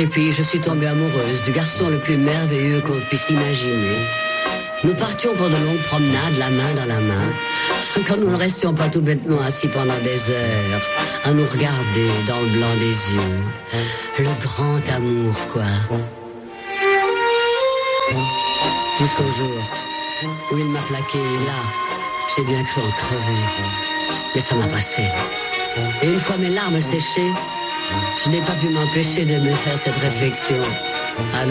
Et puis, je suis tombée amoureuse du garçon le plus merveilleux qu'on puisse imaginer. Nous partions pour de longues promenades, la main dans la main, quand nous ne restions pas tout bêtement assis pendant des heures, à nous regarder dans le blanc des yeux. Le grand amour, quoi. Jusqu'au jour où il m'a plaqué, et là, j'ai bien cru en crever. Mais ça m'a passé. Et une fois mes larmes séchées, je n'ai pas pu m'empêcher de me faire cette réflexion.